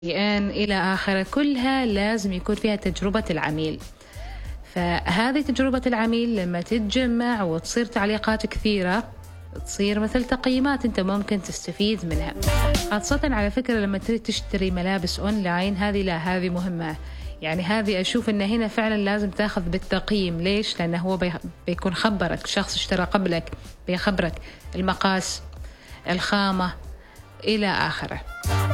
إلى آخره، كلها لازم يكون فيها تجربة العميل. فهذه تجربة العميل لما تتجمع وتصير تعليقات كثيرة تصير مثل تقييمات أنت ممكن تستفيد منها، خاصة على فكرة لما تريد تشتري ملابس أونلاين. هذه مهمة، يعني هذه أشوف أن هنا فعلا لازم تأخذ بالتقييم. ليش؟ لأنه هو بيكون خبرك، شخص اشترى قبلك بيخبرك المقاس، الخامة، إلى آخره.